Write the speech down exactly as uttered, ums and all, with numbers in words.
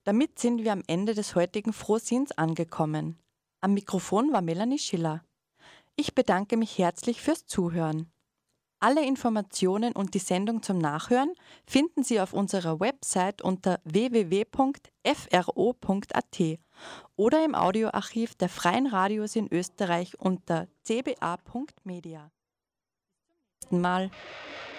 Damit sind wir am Ende des heutigen Frohsinns angekommen. Am Mikrofon war Melanie Schiller. Ich bedanke mich herzlich fürs Zuhören. Alle Informationen und die Sendung zum Nachhören finden Sie auf unserer Website unter w w w punkt f r o punkt a t oder im Audioarchiv der Freien Radios in Österreich unter c b a punkt media. Bis zum nächsten Mal.